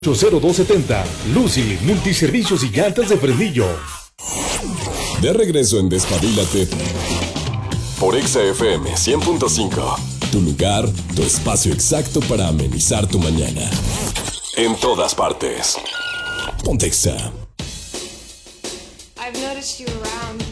0270. Lucy, multiservicios y llantas de frenillo. De regreso en Despabilate por Exa FM 100.5. Tu lugar, tu espacio exacto para amenizar tu mañana. En todas partes. Ponte Exa. I've noticed you around.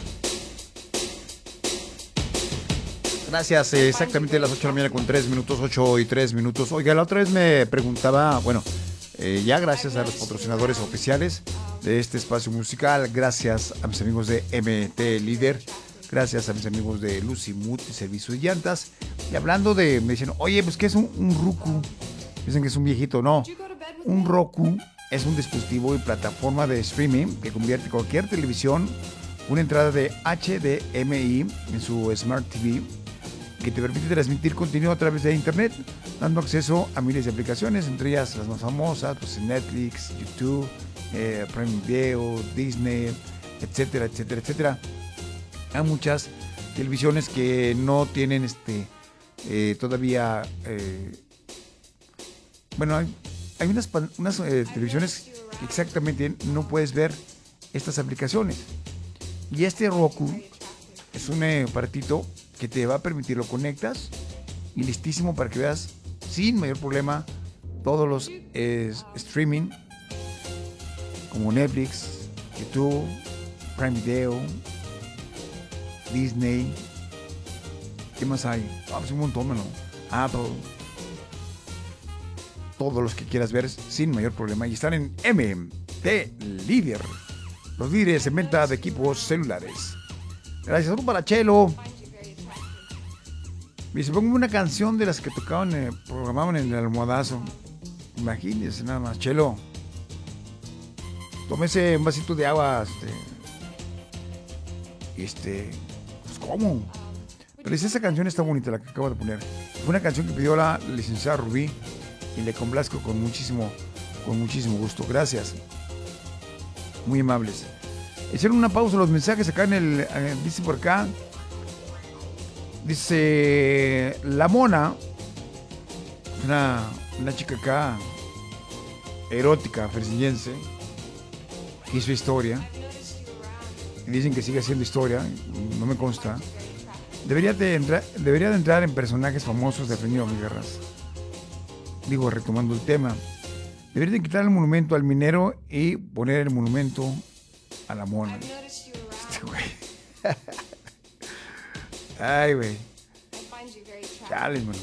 Gracias, exactamente las 8 de la mañana con 3 minutos, 8 y 3 minutos. Oiga, la otra vez me preguntaba, bueno, ya gracias a los patrocinadores oficiales de este espacio musical, gracias a mis amigos de MT Líder, gracias a mis amigos de Lucy Multiservicio y Llantas. Y hablando de, me dicen, oye, pues ¿qué es un Roku? Dicen que es un viejito, no. Un Roku es un dispositivo y plataforma de streaming que convierte cualquier televisión, una entrada de HDMI en su Smart TV, que te permite transmitir contenido a través de internet, dando acceso a miles de aplicaciones, entre ellas las más famosas, pues Netflix, YouTube, Prime Video, Disney, etcétera, etcétera, etcétera. Hay muchas televisiones que no tienen todavía, bueno, hay unas televisiones que exactamente no puedes ver estas aplicaciones. Y este Roku es un aparatito que te va a permitir, lo conectas y listísimo para que veas sin mayor problema todos los streaming como Netflix, YouTube, Prime Video, Disney. ¿Qué más hay? Pues un montón, ¿no? Apple. Todos los que quieras ver sin mayor problema. Y están en MT Líder, los líderes en venta de equipos celulares. Gracias. Saludos para Chelo. Y se pongo una canción de las que tocaban, programaban en el almohadazo. Imagínense nada más. Chelo, tómese un vasito de agua. Pues ¿cómo? Pero esa canción está bonita, la que acabo de poner. Fue una canción que pidió la licenciada Rubí y le complazco con muchísimo gusto. Gracias. Muy amables. Hicieron una pausa los mensajes acá en el, dice por acá. Dice La Mona, una chica acá, erótica, fresillense, hizo historia. Y dicen que sigue haciendo historia, no me consta. Debería de entrar en personajes famosos de Frenillo, mis guerras. Digo, retomando el tema. Debería de quitar el monumento al minero y poner el monumento a La Mona. Güey. Ay, güey. Chale, man.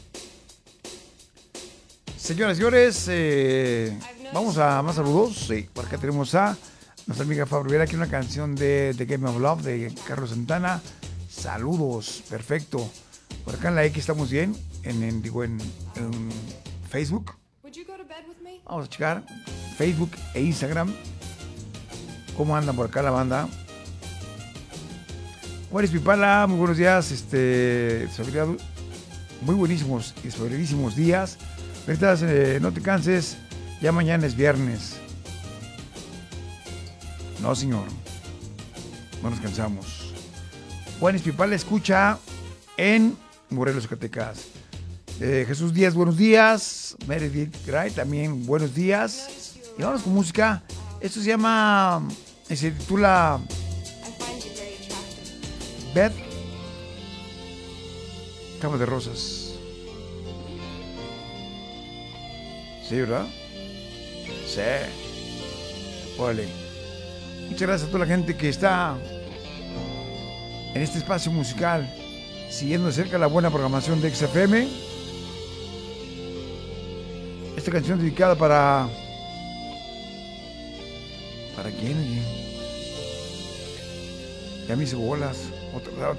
Señoras y señores, vamos a más saludos. Sí, por acá tenemos a nuestra amiga Fabriela, aquí una canción de The Game of Love de Carlos Santana. Saludos, perfecto. Por acá en la X estamos bien, en Facebook. Vamos a checar Facebook e Instagram. ¿Cómo andan por acá la banda? Juárez Pipala, muy buenos días, muy buenísimos y soberísimos días. Ahorita no te canses, ya mañana es viernes. No, señor, no nos cansamos. Juárez Pipala escucha en Morelos, Zacatecas. Jesús Díaz, buenos días. Meredith Gray, también buenos días. Y vamos con música. Esto se titula Beth, Cama de Rosas. ¿Sí, verdad? Sí. Órale. Muchas gracias a toda la gente que está en este espacio musical, siguiendo de cerca la buena programación de XFM. Esta canción dedicada ¿para quién? Ya me hice bolas. Otra